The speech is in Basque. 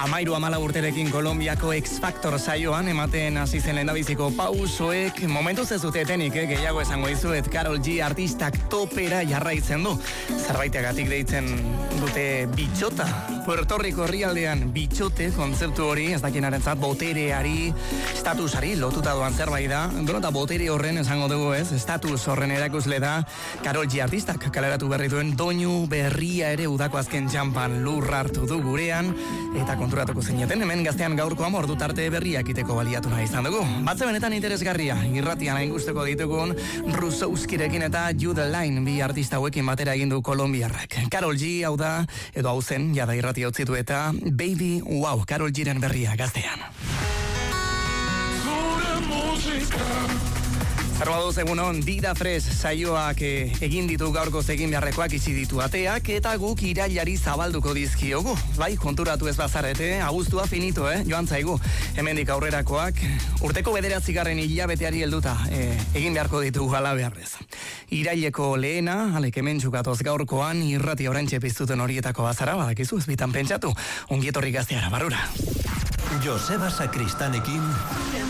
13 urterekin Kolonbiako X Factor saioan ematen hasi zen lehendabiziko pausoek momentuz ez dute etenik, gehiago esango dizuet. Karol G artistak topera jarraitzen du. Zerbaitegatik deitzen dute bitxota. Puerto Rico herrialdean bitxote kontzeptu hori, ez dakienarentzat botereari, statusari lotuta doan zerbait da. Gero eta botere horren esango dugu ez, status horren erakusle da Karol G artistak kaleratu berri duen doinu berria ere udako azken txampan lur hartu du gurean, eta konturatuko zineten, hemen gaztean gaurkoan ordu tarte berriak iteko baliatu nahi izan dugu. Batze benetan interesgarria, irratian hain guzteko ditugun Rusouskirekin eta Jude Line bi artista hauekin batera egin du kolombiarrak. Karol G hau da, edo hau zen, jada irratia utzitu eta Baby Wow, Karol G-ren berria gaztean. Zerbaduz egunon, Dida Fresh saioak egin ditu gaurkoz egin beharrekoak itxi ditu ateak, eta guk irailari zabalduko dizkiogu. Bai, konturatu ez bazarete, abuztua finito, joan zaigu. Hemendik aurrerakoak, urteko 9. hilabeteari helduta egin beharko ditugu hala beharrez. Iraileko lehena, alek hemen txukatoz gaurkoan, irrati orantxe piztuten horietako bazara, badakizu ez bitan pentsatu, ongietorri gazteara, barrura. Joseba Sakristanekin